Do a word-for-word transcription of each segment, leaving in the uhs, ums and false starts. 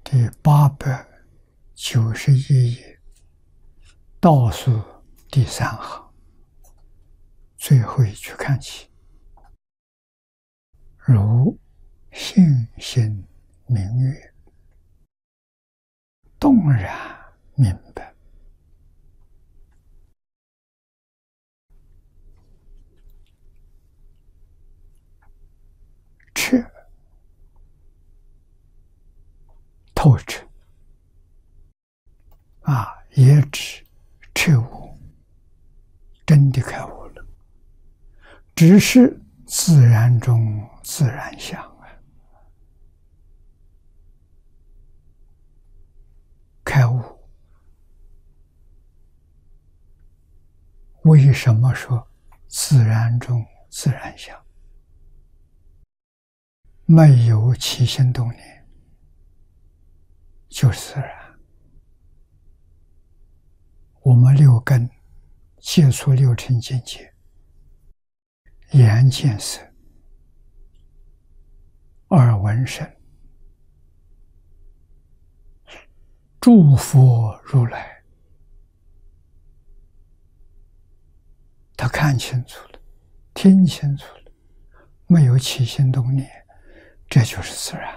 第八百九十一页倒数第三行最后一句看起，如性心明月，动然明白。彻透彻啊，也指彻悟，真的开悟了，只是自然中自然相啊。开悟为什么说自然中自然相？没有起心动念就是自然。我们六根接触六尘境界，眼见色，耳闻声，诸佛如来，他看清楚了，听清楚了，没有起心动念，这就是自然。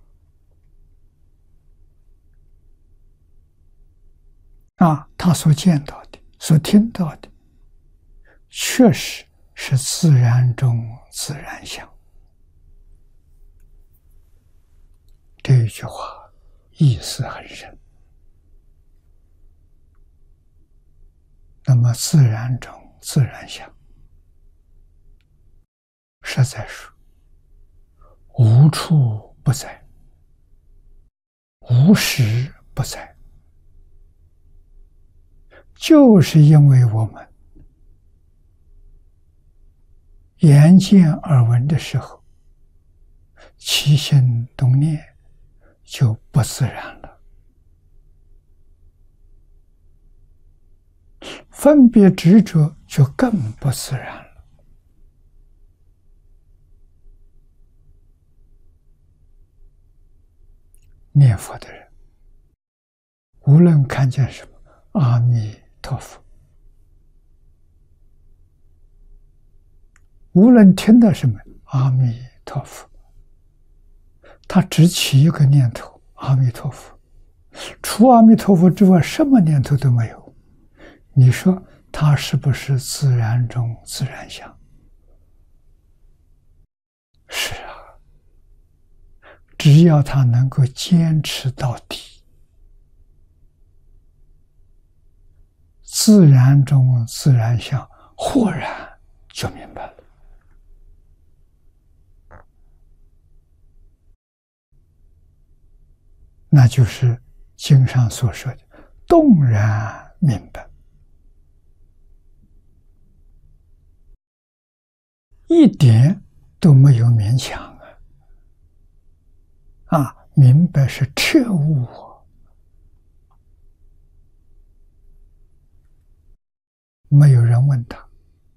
啊，他所见到的，所听到的，确实是自然中自然相。这一句话意思很深。那么自然中自然相，实在说无处不在，无时不在，就是因为我们眼见耳闻的时候，起心动念就不自然了，分别执着就更不自然了。念佛的人，无论看见什么，阿弥陀佛；无论听到什么，阿弥陀佛。他只起一个念头，阿弥陀佛，除阿弥陀佛之外，什么念头都没有。你说他是不是自然中自然相？是啊，只要他能够坚持到底，自然中自然相，豁然就明白了。那就是经上所说的动然明白，一点都没有勉强啊！啊，明白是彻悟。没有人问他，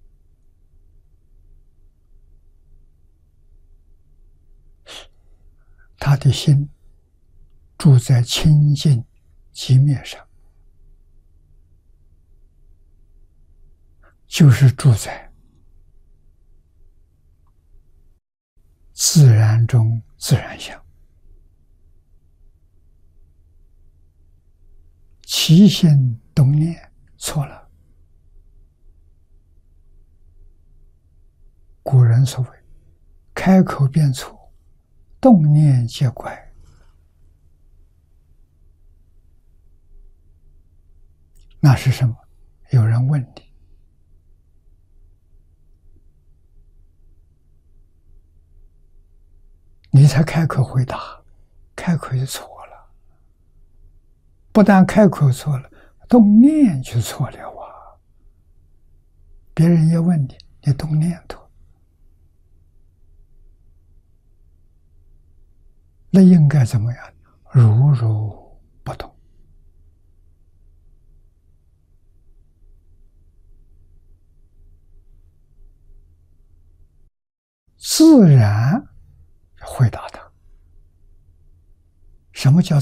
他的心住在清净寂灭上，就是住在自然中自然相。起心动念错了。古人所谓开口便错，动念皆怪。那是什么？有人问你，你才开口回答，开口就错了。不但开口错了，动念就错了啊！别人也问你，你动念头，那应该怎么样？如如不动。自然回答他。什么叫